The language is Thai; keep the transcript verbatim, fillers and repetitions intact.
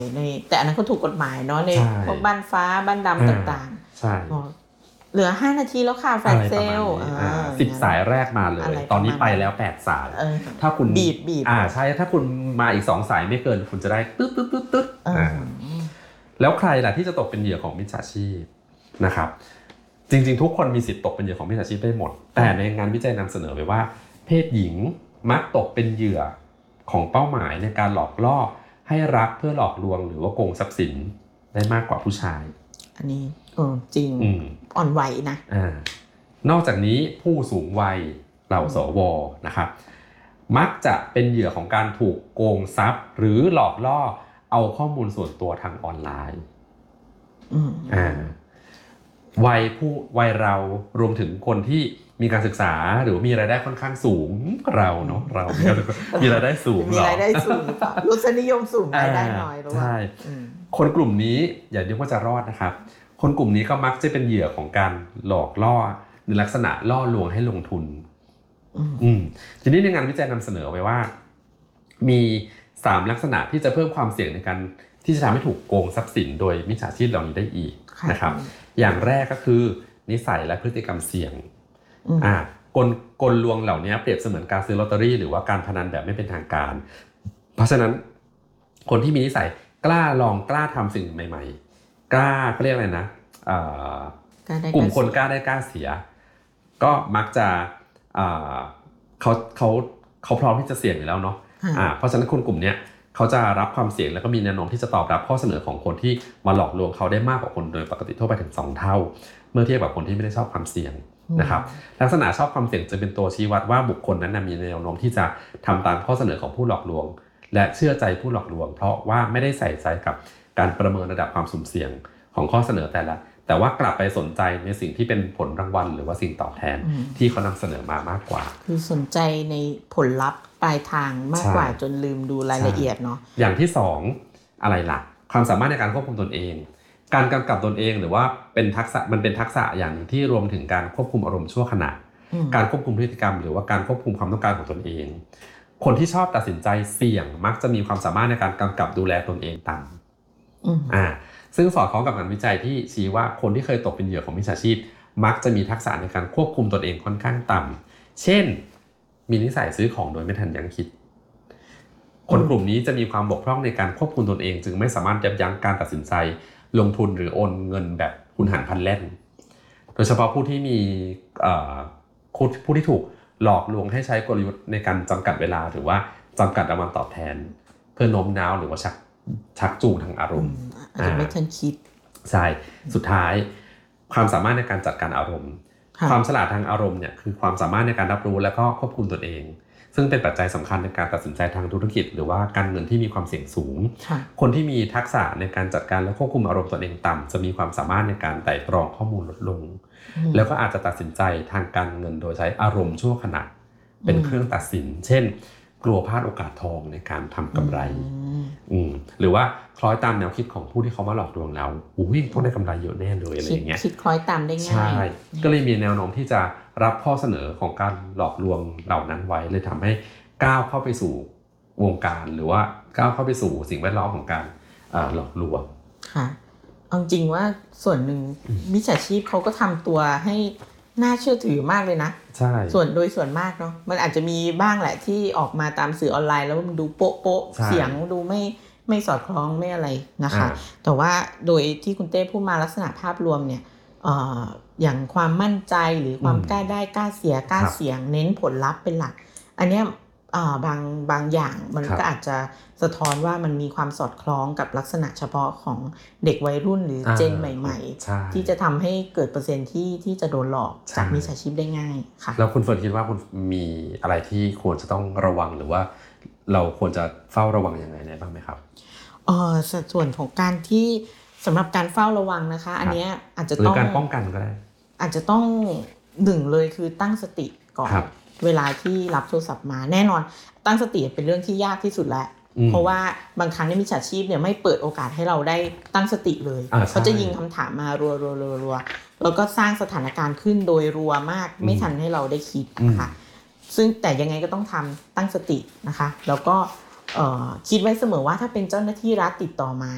ในแต่อันนั้นก็ถูกกฎหมายเนาะในพวกบ้านฟ้าบ้านดำต่างๆใช่เหลือห้านาทีแล้วค่ะแฟลชเซลล์สิบสายแรกมาเลยตอนนี้ไปแล้วแปดสายถ้าคุณบีบบีบอ่าใช่ถ้าคุณมาอีกสองสายไม่เกินคุณจะได้ตึ๊ดตึ๊ดตึ๊ดตึ๊ดอ่าแล้วใครล่ะที่จะตกเป็นเหยื่อของมิจฉาชีพนะครับจริงๆทุกคนมีสิทธิ์ตกเป็นเหยื่อของมิจฉาชีพได้หมดแต่ในงานวิจัยนำเสนอไว้ว่าเพศหญิงมักตกเป็นเหยื่อของเป้าหมายในการหลอกล่อให้รักเพื่อหลอกลวงหรือว่าโกงทรัพย์สินได้มากกว่าผู้ชายอันนี้เออจริงอ่อนไหวนะอ่านอกจากนี้ผู้สูงวัยเหล่าสวนะครับมักจะเป็นเหยื่อของการถูกโกงทรัพย์หรือหลอกล่อเอาข้อมูลส่วนตัวทางออนไลน์อ่าวัยผู้วัยเรารวมถึงคนที่มีการศึกษาหรือมีรายได้ค่อนข้างสูงเราเนาะเรามีรายได้สูงมีรายได้สูงหรือเปล่ารสนิยมสูงรายได้น้อยหรือเปล่าใช่คนกลุ่มนี้อย่าเรียกว่าจะรอดนะครับคนกลุ่มนี้ก็มักจะเป็นเหยื่อของการหลอกล่อในลักษณะล่อลวงให้ลงทุนอืมทีนี้ในงานวิจัยนำเสนอไว้ว่ามีสามลักษณะที่จะเพิ่มความเสี่ยงในการที่จะทำให้ถูกโกงทรัพย์สินโดยมิจฉาชีพเหล่านี้ได้อีกนะครับอย่างแรกก็คือนิสัยและพฤติกรรมเสี่ยงอ่ากลกลลวงเหล่านี้เปรียบเสมือนการซื้อลอตเตอรี่หรือว่าการพนันแบบไม่เป็นทางการเพราะฉะนั้นคนที่มีนิสัยกล้าลองกล้าทำสิ่งใหม่ๆกล้าเขาเรียกอะไรนะกลุ่มคนกล้าได้กล้าเสียก็มักจะเขาเขาเขาพร้อมที่จะเสี่ยงอยู่แล้วเนาะเพราะฉะนั้นคนกลุ่มนี้เขาจะรับความเสี่ยงแล้วก็มีแนวโน้มที่จะตอบรับข้อเสนอของคนที่มาหลอกลวงเขาได้มากกว่าคนโดยปกติทั่วไปถึงสองเท่าเมื่อเทียบกับคนที่ไม่ได้ชอบความเสี่ยงนะครับลักษณะชอบความเสี่ยงจะเป็นตัวชี้วัดว่าบุคคลนั้นมีแนวโน้มที่จะทำตามข้อเสนอของผู้หลอกลวงและเชื่อใจผู้หลอกลวงเพราะว่าไม่ได้ใส่ใจกับการประเมินระดับความสุ่มเสี่ยงของข้อเสนอแต่ละแต่ว่ากลับไปสนใจในสิ่งที่เป็นผลรางวัลหรือว่าสิ่งตอบแทนที่เขานำเสนอมามากกว่าคือสนใจในผลลัพธ์ปลายทางมากกว่าจนลืมดูรายละเอียดเนาะอย่างที่สองอะไรล่ะความสามารถในการควบคุมตนเองการกำกับตนเองหรือว่าเป็นทักษะมันเป็นทักษะอย่างที่รวมถึงการควบคุมอารมณ์ชั่วขณะการควบคุมพฤติกรรมหรือว่าการควบคุมความต้องการของตนเองคนที่ชอบตัดสินใจเสี่ยงมักจะมีความสามารถในการกำกับดูแลตนเองต่ำอ่าซึ่งสอดคล้องกับงานวิจัยที่ชี้ว่าคนที่เคยตกเป็นเหยื่อของมิจฉาชีพมักจะมีทักษะในการควบคุมตนเองค่อนข้างต่ำเช่นมีนิสัยซื้อของโดยไม่ทันยั้งคิดคนกลุ่มนี้จะมีความบกพร่องในการควบคุมตนเองจึงไม่สามารถยับยั้งการตัดสินใจลงทุนหรือโอนเงินแบบหุนหันพลันแล่นโดยเฉพาะผู้ที่มีผู้ที่ถูกหลอกลวงให้ใช้กลยุทธ์ในการจำกัดเวลาหรือว่าจำกัดรางวัลตอบแทนเพื่อโน้มน้าวหรือว่าชักชักจูงทางอารมณ์อาจจะไม่ทันคิดใช่สุดท้ายความสามารถในการจัดการอารมณ์ความฉลาดทางอารมณ์เนี่ยคือความสามารถในการรับรู้และก็ควบคุมตนเองซึ่งเป็นปัจจัยสำคัญในการตัดสินใจทางธุรกิจหรือว่าการเงินที่มีความเสี่ยงสูงคนที่มีทักษะในการจัดการและควบคุมอารมณ์ตนเองต่ำจะมีความสามารถในการไต่ตรองข้อมูลลดลงแล้วก็อาจจะตัดสินใจทางการเงินโดยใช้อารมณ์ชั่วขณะเป็นเครื่องตัดสินเช่นกลัวพลาดโอกาสทองในการทำกำไรหรือว่าคล้อยตามแนวคิดของผู้ที่เขามาหลอกลวงเราอุ้ยต้องได้กำไรเยอะแน่เลยอะไรอย่างเงี้ยคิดคล้อยตามได้ง่ายใช่ก็เลยมีแนวโน้มที่จะรับข้อเสนอของการหลอกลวงเหล่านั้นไว้เลยทำให้ก้าวเข้าไปสู่วงการหรือว่าก้าวเข้าไปสู่สิ่งแวดล้อมของการหลอกลวงค่ะเอาจริงว่าส่วนหนึ่งมิจฉาชีพเขาก็ทำตัวให้น่าเชื่อถือมากเลยนะใช่ส่วนโดยส่วนมากเนาะมันอาจจะมีบ้างแหละที่ออกมาตามสื่อออนไลน์แล้วมันดูโป๊ะโป๊ะเสียงดูไม่ไม่สอดคล้องไม่อะไรนะคะแต่ว่าโดยที่คุณเต้พูดมาลักษณะภาพรวมเนี่ยเอ่ออย่างความมั่นใจหรือความกล้าได้กล้าเสียกล้าเสียงเน้นผลลัพธ์เป็นหลักอันเนี้ยบางบางอย่างมันก็อาจจะสะท้อนว่ามันมีความสอดคล้องกับลักษณะเฉพาะของเด็กวัยรุ่นหรือเจนใหม่ๆที่จะทำให้เกิดเปอร์เซ็นต์ที่ที่จะโดนหลอกจากมิจฉาชีพได้ง่ายค่ะแล้วคุณเฟิร์นคิดว่าคุณมีอะไรที่ควรจะต้องระวังหรือว่าเราควรจะเฝ้าระวังยังไงได้บ้างไหมครับเอ่อสัดส่วนของการที่สำหรับการเฝ้าระวังนะคะอันนี้อาจจะต้องหรือการป้องกันก็ได้อาจจะต้องหนึ่งเลยคือตั้งสติก่อนเวลาที่รับโทรศัพท์มาแน่นอนตั้งสติเป็นเรื่องที่ยากที่สุดแล้วเพราะว่าบางครั้งในมิจฉาชีพเนี่ยไม่เปิดโอกาสให้เราได้ตั้งสติเลยเขาจะยิงคำถามมารัวๆๆๆแล้วก็สร้างสถานการณ์ขึ้นโดยรัวมากไม่ทันให้เราได้คิดนะคะซึ่งแต่ยังไงก็ต้องทำตั้งสตินะคะแล้วก็คิดไว้เสมอว่าถ้าเป็นเจ้าหน้าที่รัฐติดต่อมา